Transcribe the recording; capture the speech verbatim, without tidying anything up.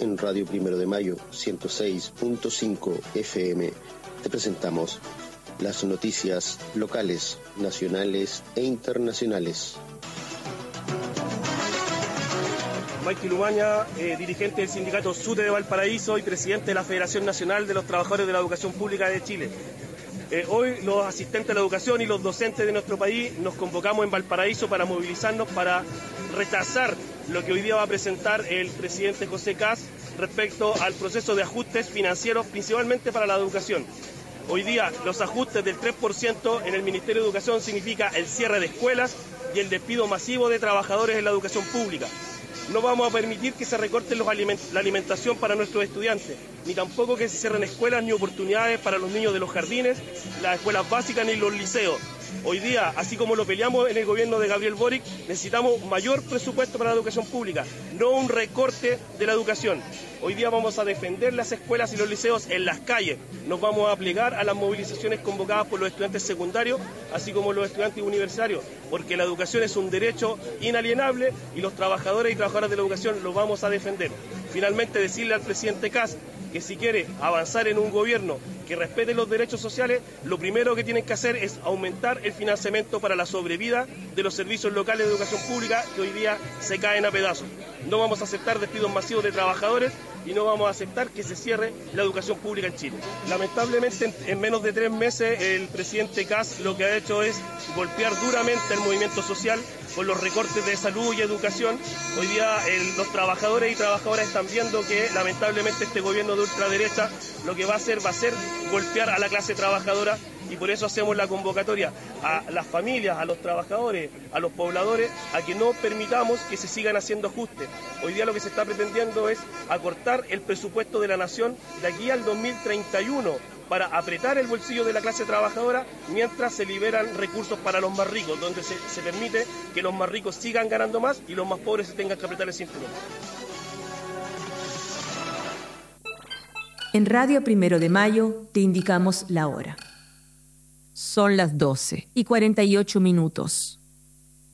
en Radio Primero de Mayo ciento seis punto cinco F M te presentamos las noticias locales, nacionales e internacionales. Michael Umaña, eh, dirigente del sindicato SUTE de Valparaíso y presidente de la Federación Nacional de los Trabajadores de la Educación Pública de Chile. Eh, hoy los asistentes a la educación y los docentes de nuestro país nos convocamos en Valparaíso para movilizarnos para rechazar lo que hoy día va a presentar el presidente José Kast respecto al proceso de ajustes financieros, principalmente para la educación. Hoy día los ajustes del tres por ciento en el Ministerio de Educación significa el cierre de escuelas y el despido masivo de trabajadores en la educación pública. No vamos a permitir que se recorten los aliment- la alimentación para nuestros estudiantes, ni tampoco que se cierren escuelas ni oportunidades para los niños de los jardines, las escuelas básicas ni los liceos. Hoy día, así como lo peleamos en el gobierno de Gabriel Boric, necesitamos mayor presupuesto para la educación pública, no un recorte de la educación. Hoy día vamos a defender las escuelas y los liceos en las calles. Nos vamos a plegar a las movilizaciones convocadas por los estudiantes secundarios, así como los estudiantes universitarios, porque la educación es un derecho inalienable y los trabajadores y trabajadoras de la educación lo vamos a defender. Finalmente, decirle al presidente Kast que si quiere avanzar en un gobierno que respete los derechos sociales, lo primero que tienen que hacer es aumentar el financiamiento para la sobrevida de los servicios locales de educación pública que hoy día se caen a pedazos. No vamos a aceptar despidos masivos de trabajadores y no vamos a aceptar que se cierre la educación pública en Chile. Lamentablemente, en, en menos de tres meses, el presidente Kast lo que ha hecho es golpear duramente el movimiento social con los recortes de salud y educación. Hoy día el, los trabajadores y trabajadoras están viendo que lamentablemente este gobierno de ultraderecha lo que va a hacer va a ser golpear a la clase trabajadora, y por eso hacemos la convocatoria a las familias, a los trabajadores, a los pobladores, a que no permitamos que se sigan haciendo ajustes. Hoy día lo que se está pretendiendo es acortar el presupuesto de la nación de aquí al dos mil treinta y uno para apretar el bolsillo de la clase trabajadora mientras se liberan recursos para los más ricos, donde se, se permite que los más ricos sigan ganando más y los más pobres se tengan que apretar el cinturón. En Radio Primero de Mayo te indicamos la hora. Son las doce y cuarenta y ocho minutos.